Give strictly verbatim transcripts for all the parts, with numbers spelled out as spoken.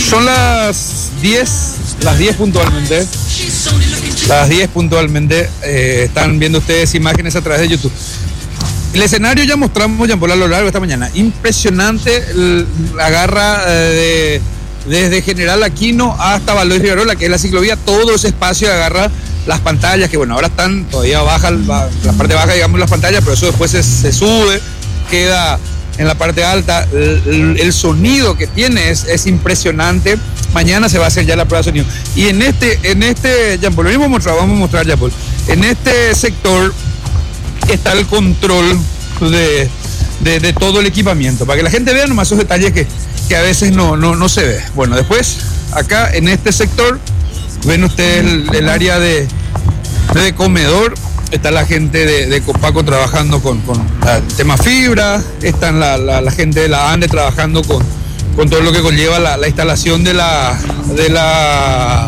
Son las diez, las diez puntualmente. Las diez puntualmente. Eh, están viendo ustedes imágenes a través de YouTube. El escenario ya mostramos, Jean-Paul, a lo largo de esta mañana. Impresionante la garra eh, de, desde General Aquino hasta Valois Rivarola, que es la ciclovía. Todo ese espacio de agarra las pantallas, que bueno, ahora están todavía baja, la parte baja, digamos, las pantallas, pero eso después se, se sube, queda en la parte alta. El, el sonido que tiene es, es impresionante. Mañana se va a hacer ya la prueba de sonido. Y en este, en este, Jean-Paul, lo mismo mostrar, vamos a mostrar, Jean-Paul. En este sector está el control de, de, de todo el equipamiento, para que la gente vea nomás esos detalles que, que a veces no, no, no se ve. Bueno, después, acá en este sector, ven ustedes el, el área de, de comedor. Está la gente de, de Copaco trabajando con, con el tema fibra. Está la, la, la gente de la ANDE trabajando con, con todo lo que conlleva la, la instalación de la, de la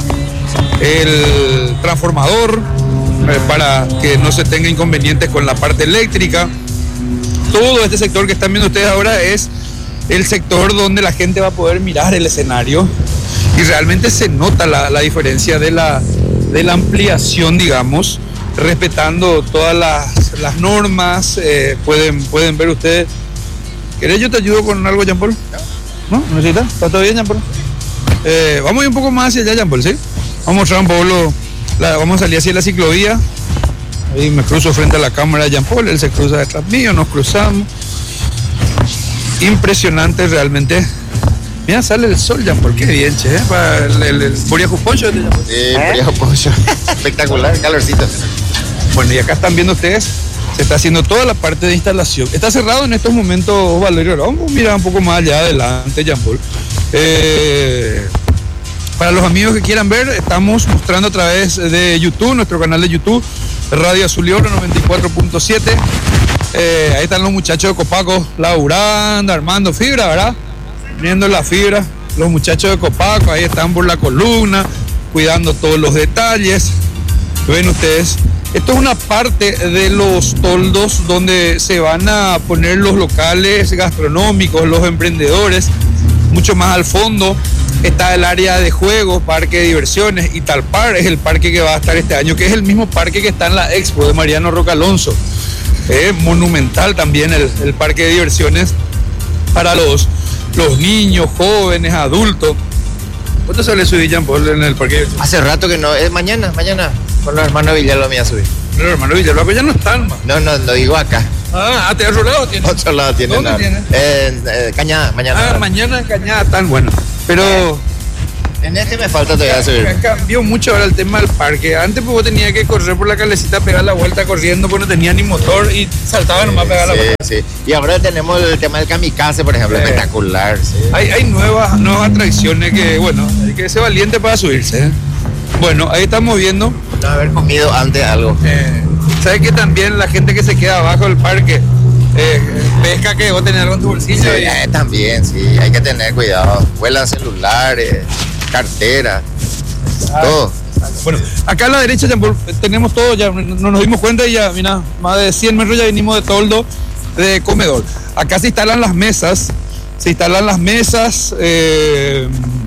el transformador, eh, para que no se tenga inconvenientes con la parte eléctrica. Todo este sector que están viendo ustedes ahora es el sector donde la gente va a poder mirar el escenario, y realmente se nota la, la diferencia de la, de la ampliación, digamos, respetando todas las, las normas. Eh, pueden, pueden ver ustedes. ¿Querés yo te ayudo con algo, Jean-Paul? ¿No? ¿Necesitas? ¿Está todo bien, Jean-Paul? Eh, vamos a ir un poco más hacia allá, Jean-Paul, ¿sí? Vamos a mostrar un poco lo, la, vamos a salir hacia la ciclovía. Ahí me cruzo frente a la cámara de Jean-Paul, él se cruza detrás mío, nos cruzamos. Impresionante realmente. Mira, sale el sol, Jean-Paul, qué bien, che, ¿eh? Para el, el, el Buriajo Poncho. Sí, Buriajo Poncho. Espectacular, calorcito. Bueno, y acá están viendo ustedes, se está haciendo toda la parte de instalación. Está cerrado en estos momentos, Valerio. Vamos a mirar un poco más allá adelante, Jean-Paul. Eh, para los amigos que quieran ver, estamos mostrando a través de YouTube, nuestro canal de YouTube, Radio Azul y Oro noventa y cuatro punto siete. Eh, ahí están los muchachos de Copaco laburando, armando fibra, ¿verdad? Viendo la fibra, los muchachos de Copaco, ahí están por la columna, cuidando todos los detalles. Ven ustedes, esto es una parte de los toldos donde se van a poner los locales gastronómicos, los emprendedores. Mucho más al fondo está el área de juegos, parque de diversiones, y Talpar es el parque que va a estar este año, que es el mismo parque que está en la Expo de Mariano Roca Alonso. Es monumental también el, el parque de diversiones para los, los niños, jóvenes, adultos. ¿Cuánto sale subir, Jean-Paul, en el parque? Hace rato que no, es mañana, mañana, con los hermanos Villalba me voy a subir. Los hermanos Villalba, pero ya no están, man. No, no, lo digo acá. Ah, ¿te otro lado tiene? Otro lado tiene. ¿Dónde no. tiene? Eh, eh, Cañada, mañana. Ah, mañana en Cañada están, bueno. Pero Eh, en este me falta todavía subir. cambió mucho ahora el tema del parque. Antes pues vos tenías que correr por la calecita, pegar la vuelta corriendo, pues no tenía ni motor y saltaba nomás a pegar la Sí, vuelta. sí. Y ahora tenemos el tema del kamikaze, por ejemplo, Sí. espectacular. Sí. Hay, hay nuevas, nuevas atracciones que, bueno, hay que ser valiente para subirse, ¿eh? Bueno, ahí estamos viendo. No haber comido antes algo. Eh, ¿Sabes que también la gente que se queda abajo del parque eh, pesca, que vos tenés algo en tu bolsillo? Sí, y- eh, también, sí, hay que tener cuidado. Vuelan celulares, cartera, todo. Bueno, acá a la derecha ya tenemos todo, ya no nos dimos cuenta y ya, mira, más de cien metros ya vinimos de toldo de comedor. Acá se instalan las mesas, se instalan las mesas eh,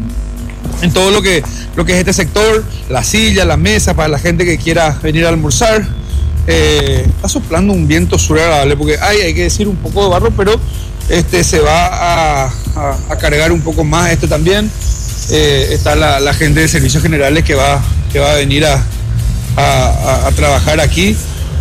en todo lo que, lo que es este sector, la silla, la mesa para la gente que quiera venir a almorzar. Eh, está soplando un viento sur agradable porque hay, hay que decir un poco de barro, pero este se va a, a, a cargar un poco más esto también. Eh, está la, la gente de servicios generales que va, que va a venir a, a, a trabajar aquí.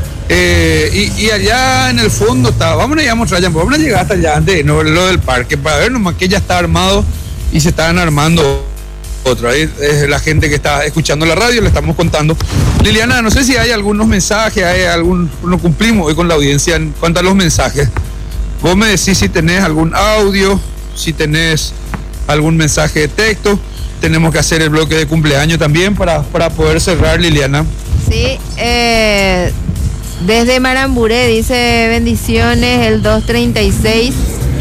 Eh, y, y allá en el fondo está, vamos a ir a mostrar, ya, vamos a llegar hasta allá antes de no, lo del parque, para ver nomás que ya está armado y se están armando otro. Ahí es la gente que está escuchando la radio, le estamos contando. Liliana, no sé si hay algunos mensajes, hay algún, no cumplimos hoy con la audiencia en cuanto a los mensajes. Vos me decís si tenés algún audio, si tenés algún mensaje de texto. Tenemos que hacer el bloque de cumpleaños también para, para poder cerrar, Liliana. Sí, eh, desde Maramburé dice bendiciones el dos treinta y seis.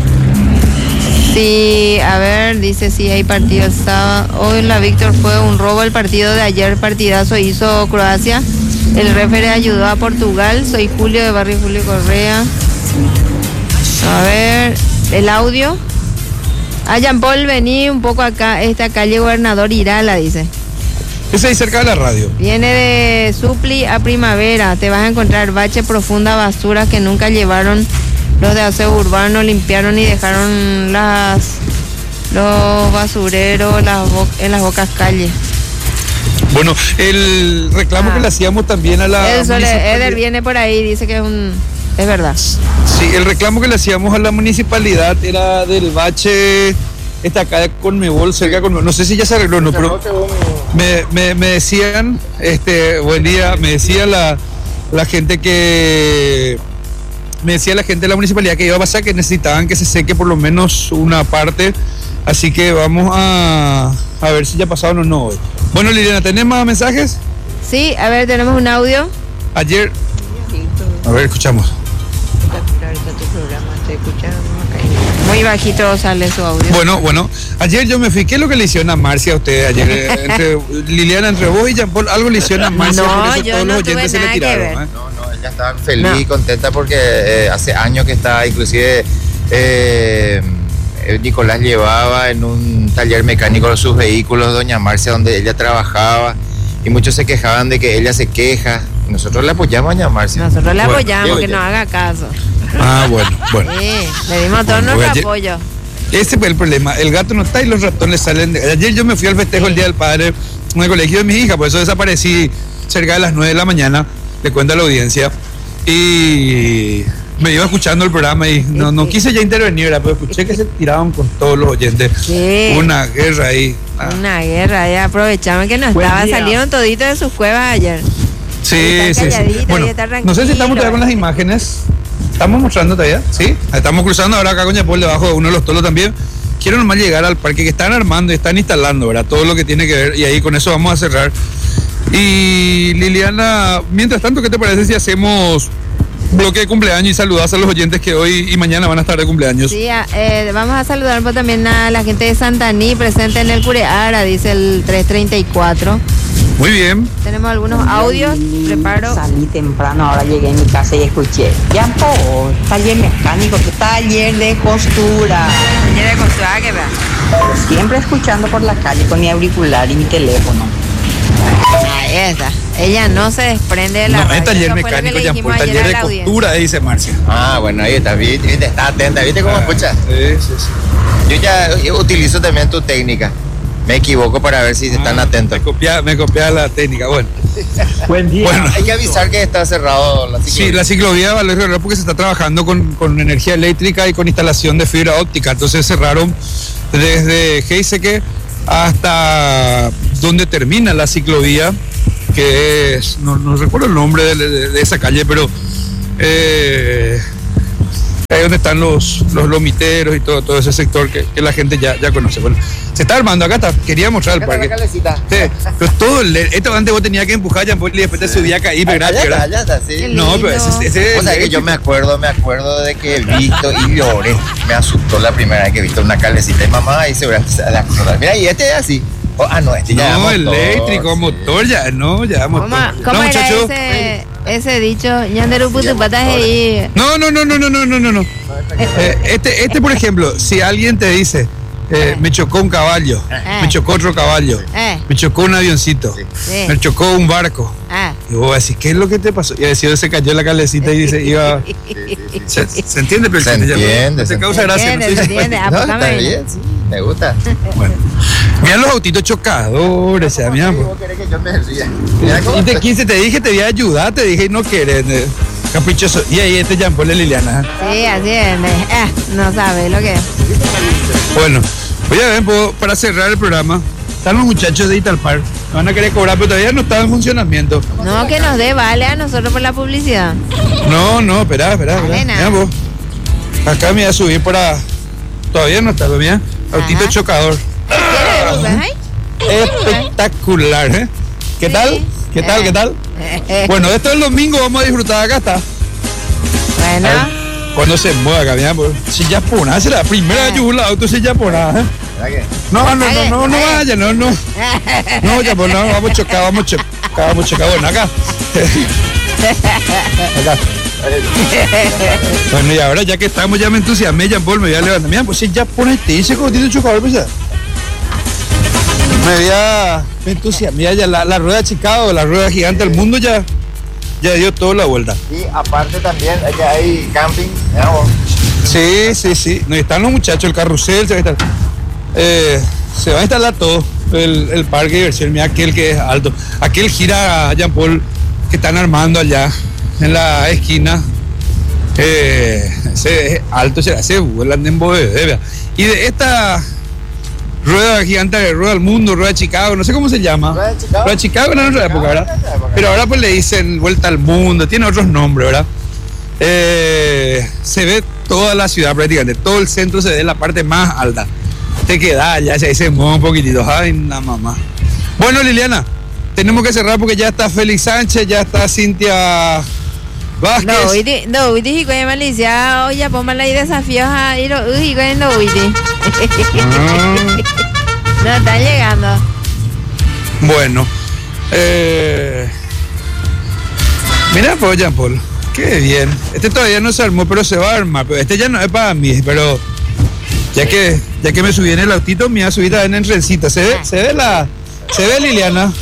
Sí, a ver, dice si sí, hay partido el sábado. Hoy la Víctor fue un robo el partido de ayer, partidazo hizo Croacia. El referee ayudó a Portugal. Soy Julio de Barrio Julio Correa. A ver, el audio. A Jean Paul, vení un poco acá, esta calle Gobernador Irala, dice. Ese ahí cerca de la radio. Viene de Supli a Primavera, te vas a encontrar bache profunda, basura que nunca llevaron los de aseo urbano, limpiaron y dejaron las los basureros las bo- en las bocas calles. Bueno, el reclamo Ah. que le hacíamos también a la Eso, municipalidad- Eder viene por ahí, dice que es un... Es verdad. Sí, el reclamo que le hacíamos a la municipalidad era del bache, esta acá de Conmebol, cerca de Conmebol. No sé si ya se arregló, no, pero me, me, me decían, este, buen día, me decía la, la gente que, me decía la gente de la municipalidad que iba a pasar, que necesitaban que se seque por lo menos una parte, así que vamos a, a ver si ya pasaron o no hoy. Bueno, Liliana, ¿tenés más mensajes? Sí, a ver, tenemos un audio. Ayer, a ver, escuchamos. Muy bajito sale su audio. Bueno, bueno, ayer yo me fui. ¿Qué es lo que le hicieron a Marcia a usted ayer? Eh, entre Liliana, entre vos y Jean Paul, algo le hicieron a Marcia, No, por eso yo todos no los tuve oyentes se le nada que tiraron. ver. ¿eh? No, no, ella estaba feliz No. y contenta porque eh, hace años que está, inclusive eh, eh, Nicolás llevaba en un taller mecánico sus vehículos, doña Marcia, donde ella trabajaba, y muchos se quejaban de que ella se queja. Nosotros le apoyamos a doña Marcia. Nosotros le Bueno, apoyamos, yo- que no haga caso. Ah, bueno, bueno. Sí, le dimos todo Bueno, nuestro ayer- apoyo. Ese fue el problema. El gato no está y los ratones salen. De... Ayer yo me fui al festejo el Día del Padre en el colegio de mi hija, por eso desaparecí cerca de las nueve de la mañana, le cuento a la audiencia. Y me iba escuchando el programa y no, no quise ya intervenir, ¿verdad? Pero escuché que se tiraban con todos los oyentes. Sí. Una guerra ahí. Ah. Una guerra, ya aprovechaban que no Buen estaba, día. salieron toditos de sus cuevas ayer. Sí, Está sí, sí. calladito, Bueno, ya está no sé si estamos todavía con las tranquilo. imágenes. ¿Estamos mostrando todavía? Sí. Estamos cruzando ahora acá con Yapol debajo de uno de los tolos también. Quiero nomás llegar al parque que están armando y están instalando, ¿verdad? Todo lo que tiene que ver. Y ahí con eso vamos a cerrar. Y Liliana, mientras tanto, ¿qué te parece si hacemos bloque de cumpleaños y saludas a los oyentes que hoy y mañana van a estar de cumpleaños? Sí, a- eh, vamos a saludar pues, también a la gente de Santaní presente en el Cureara, dice el trescientos treinta y cuatro. Muy bien. Tenemos algunos audios, preparo. Salí temprano, ahora llegué a mi casa y escuché. Ya, po, taller mecánico, que taller de costura. Taller de costura, que vea. Siempre escuchando por la calle con mi auricular y mi teléfono. Ahí está. Ella no se desprende de la No, radio. es taller Eso fue lo que mecánico, le ya dijimos por ayer taller a de la audiencia. costura, dice Marcia. Ah, bueno, ahí está, viste, viste, está atenta, ¿viste cómo escucha? Sí, sí, sí. Yo ya yo utilizo también tu técnica. Me equivoco para ver si están Ah, atentos. Me copia, me copia la técnica. Bueno, Buen día. bueno. Hay que avisar que está cerrado la Sí, ciclovía. la ciclovía Valerio Herrera porque se está trabajando con, con energía eléctrica y con instalación de fibra óptica. Entonces cerraron desde Heiseque hasta donde termina la ciclovía, que es, no, no recuerdo el nombre de, de- de esa calle, pero eh, ahí donde están los, los lomiteros y todo, todo ese sector que, que la gente ya, ya conoce. Bueno, se está armando, acá está, quería mostrar el Acá está parque. la calecita. Sí, pero todo el, esto antes vos tenías que empujar ya y después te subía acá y Ah, ¿verdad? allá está, ¿verdad? allá está, sí. Qué No, pero ese, ese, ese O sea que yo me acuerdo, me acuerdo de que he visto y lloré. Me asustó la primera vez que he visto una calecita de mamá ahí seguramente se da acordar. Mira, y este es así. Oh, ah, no, este ya No, es motor, eléctrico, sí. motor ya, no, ya motor. ¿Cómo, cómo no, era muchacho. ese, ese dicho? Ñanderu putupatas ahí. No, no, no, no, no, no, no, no, no. Eh, este, este, por ejemplo, si alguien te dice, eh, me chocó un caballo, Eh. me chocó otro caballo, Eh, me chocó un avioncito, sí. me chocó un barco. Ah. Y vos vas a decir, ¿qué es lo que te pasó? Y a decir, se cayó la calecita y dice, iba. ¿Se, se entiende? Pero Se el chiste ya no- entiende, no te se causa gracia. entiende, no sé se si- entiende. Ah, No, pues, está cámara. bien, sí, me gusta. Bueno, mira los autitos chocadores, o sea, mira, pues. ¿Vos querés que yo me ría? Mira cómo Y te estoy. quise, te dije, te voy a ayudar, te dije, y no quieres. eh, Caprichoso. Y ahí este Jean Paul de Liliana. Sí, así es. me- eh, no sabe lo que es. Bueno, oye, ven, puedo- para cerrar el programa, están los muchachos de Italpar. Me van a querer cobrar, pero todavía no están en funcionamiento. No, que nos dé vale a nosotros por la publicidad. No, no, espera, espera. espera. Elena. Mira vos. Acá me voy a subir para. Todavía no está, mira. Autito Ajá. chocador. ¿Quieres ver, pues, ay? Espectacular, ¿eh? ¿Qué Sí. tal? ¿Qué tal? Eh. ¿Qué tal? Bueno, esto es el domingo, vamos a disfrutar. Acá está. Bueno, A ver, cuando se mueva acá, mira, pues. Si ya pona, será la primera Ah. vez que el auto se ya pona, ¿eh? ¿Verdad que? No, no, no, no, no Ay. vaya, no, no. No, ya pues no, vamos a chocar, vamos a chocar, vamos a chocar. Bueno, acá. Acá. Bueno, y ahora ya que estamos, ya me entusiasmé, Jean Paul, me voy a levantar. Mira, pues si ya ponete ese como tiene chocador, pues ya. Me voy a... Me entusiasmé, mira, ya la, la rueda de Chicago, la rueda gigante del mundo ya, ya dio toda la vuelta. Y aparte también, allá hay camping, ¿no? Sí, sí, sí. No, están los muchachos, el carrusel, se va a instalar. Eh, se va a instalar todo. El, el parque de diversión, mira aquel que es alto. Aquel gira Jean Paul que están armando allá en la esquina. Eh, ese es alto, será ese vuelan en Bovedea. Y de esta rueda gigante de rueda del mundo, rueda de Chicago, no sé cómo se llama. Rueda de Chicago. Rueda de Chicago era en otra época, ¿verdad? Pero ahora pues le dicen vuelta al mundo, tiene otros nombres, ¿verdad? Eh, se ve toda la ciudad prácticamente, todo el centro se ve en la parte más alta. Te queda ya, se dice un poquitito. Ay, la mamá. Bueno, Liliana, tenemos que cerrar porque ya está Félix Sánchez, ya está Cintia Vázquez. No, hoy di, no, hoy dije que Malicia, hoy ya ponme ahí desafíos a ir, hoy que no, hoy di. No, está llegando. Bueno, eh, mira, pues, Jean Paul, qué bien. Este todavía no se armó, pero se va a armar. Pero este ya no es para mí, pero ya que, ya que me subí en el autito, me voy a subir también en trencita. Se ve, se ve la, se ve Liliana.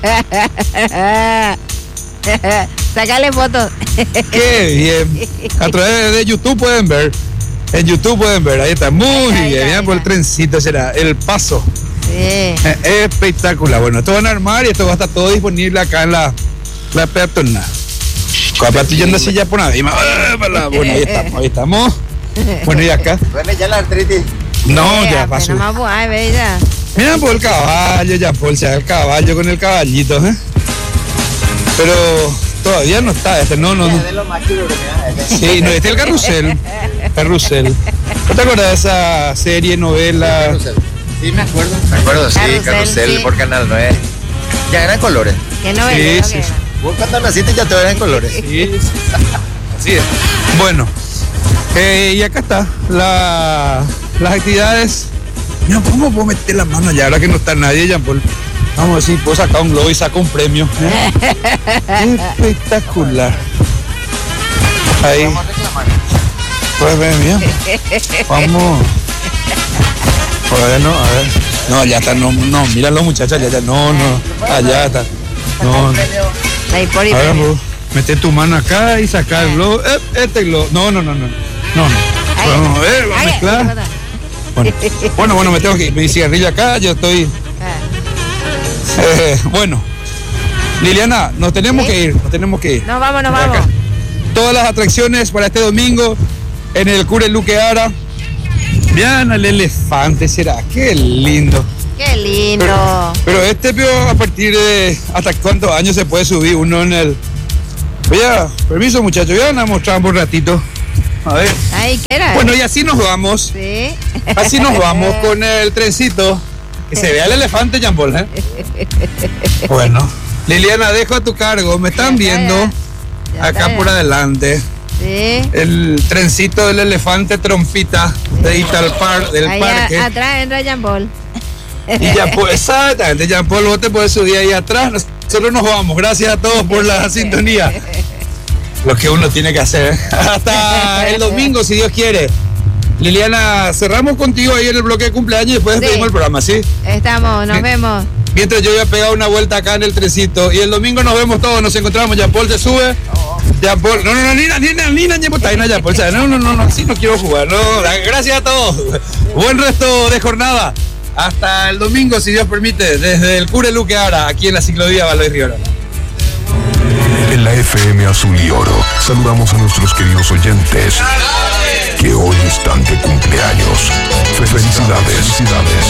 Sácale fotos. Qué bien. A través de YouTube pueden ver. En YouTube pueden ver. Ahí está. Muy ahí, bien. Mira por el trencito será. El paso. Sí. Eh, espectacular. Bueno, esto van a armar y esto va a estar todo disponible acá en la, la peatonal. Con la patrullando así ya por ahí. Bueno, ahí estamos. Ahí estamos. Bueno, y acá. Bueno, ya la artritis. No, ya pasó. Mira por el caballo, ya por el caballo con el caballito, ¿eh? Pero todavía no está este, no, no. no. Sí, no, este es el carrusel. Carrusel. ¿No te acuerdas de esa serie, novela? Carrusel. Sí, me acuerdo. Me acuerdo, sí, Carrusel, carrusel sí. Por Canal nueve. Ya eran colores. ¿Qué novela? Sí, sí. Vos cuando naciste ya te eran colores. Sí, sí. Así es. Bueno. Eh, y acá está la, las actividades. Mira, ¿cómo puedo meter la mano allá ahora que no está nadie, Jean Paul? Vamos a ver si puedo sacar un globo y saco un premio. ¿Eh? Espectacular. Ahí. Vamos a reclamar. Pues ven, mira. Vamos. Bueno, a ver. No, ya está, no, no, mira los muchachos, ya está. No, no. Allá está. No, no. Ahí por ahí. Ahora, mete tu mano acá y sacar el globo. Este globo. No, no, no, no. No, no. Vamos a ver, vamos a mezclar. Bueno, bueno, bueno, me tengo que ir. Mi cigarrillo acá, yo estoy. Eh, bueno, Liliana, nos tenemos ¿Sí? que ir, nos tenemos que ir. Nos vamos, nos vamos. Todas las atracciones para este domingo en el Cure Luque Ara. Vean al elefante, será, qué lindo. Qué lindo. Pero, pero este pio, a partir de hasta cuántos años se puede subir uno en el. Voy a, permiso muchachos, voy a mostrar un ratito. A ver. Ay, ¿qué era? Bueno, y así nos vamos. Sí. Así nos vamos con el trencito. Que se vea el elefante, Jean Paul, ¿eh? Bueno, Liliana, dejo a tu cargo. Me están ya viendo ya. Ya acá por adelante. Sí. El trencito del elefante trompita de Italpar, del ahí parque. A, atrás entra Jean Paul. Y Jean Paul, exactamente, Jean Paul, vos te puedes subir ahí atrás. Nosotros nos vamos. Gracias a todos por la sintonía. Lo que uno tiene que hacer. Hasta el domingo, si Dios quiere. Liliana, cerramos contigo ahí en el bloque de cumpleaños y después despedimos sí. el programa, ¿sí? Estamos, nos Mient- vemos. Mientras yo voy a pegar una vuelta acá en el trencito. Y el domingo nos vemos todos, nos encontramos. Jean Paul se sube. Jean Paul, no, no, no, Nina, Nina, Nina, Jean Paul, no, no, no, no, así no quiero jugar. No, gracias a todos. Buen resto de jornada. Hasta el domingo, si Dios permite, desde el Cure Luque Ara, aquí en la ciclovía Valdoy Riora. En la F M Azul y Oro, saludamos a nuestros queridos oyentes que hoy están de cumpleaños. Felicidades, felicidades.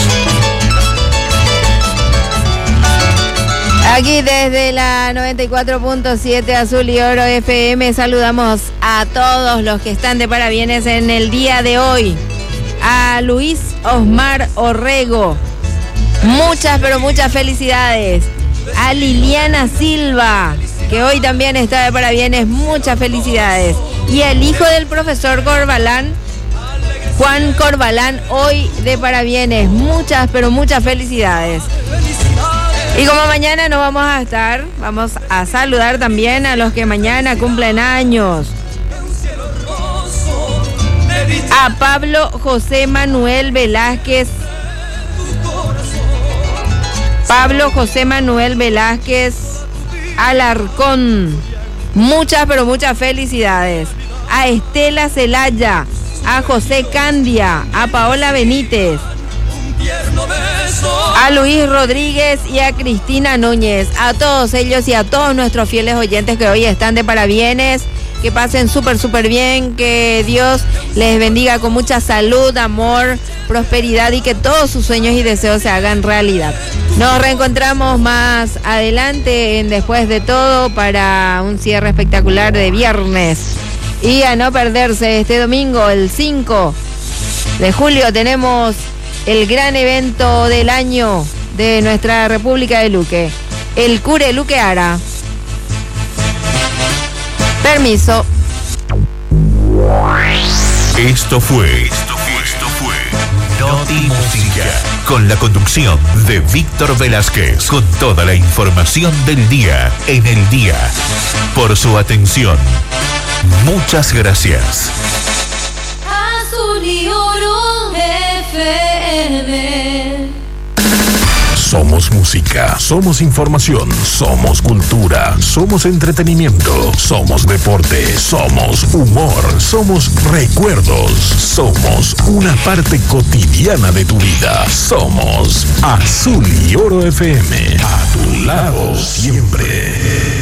Aquí desde la noventa y cuatro punto siete Azul y Oro F M saludamos a todos los que están de parabienes en el día de hoy. A Luis Osmar Orrego, muchas pero muchas felicidades. A Liliana Silva, que hoy también está de parabienes, muchas felicidades. Y el hijo del profesor Corbalán, Juan Corbalán, hoy de parabienes, muchas pero muchas felicidades. Y como mañana no vamos a estar, vamos a saludar también a los que mañana cumplen años. A Pablo José Manuel Velázquez. Pablo José Manuel Velázquez Alarcón. Muchas, pero muchas felicidades. A Estela Celaya, a José Candia, a Paola Benítez, a Luis Rodríguez y a Cristina Núñez. A todos ellos y a todos nuestros fieles oyentes que hoy están de parabienes. Que pasen súper, súper bien, que Dios les bendiga con mucha salud, amor, prosperidad y que todos sus sueños y deseos se hagan realidad. Nos reencontramos más adelante en Después de Todo para un cierre espectacular de viernes. Y a no perderse este domingo, el cinco de julio, tenemos el gran evento del año de nuestra República de Luque, el Cure Luque Ara. Permiso. Esto fue, esto fue, esto fue Noti Música, con la conducción de Víctor Velázquez, con toda la información del día en el día. Por su atención, muchas gracias. Azul y Oro F M. Somos música, somos información, somos cultura, somos entretenimiento, somos deporte, somos humor, somos recuerdos, somos una parte cotidiana de tu vida. Somos Azul y Oro F M, a tu lado siempre.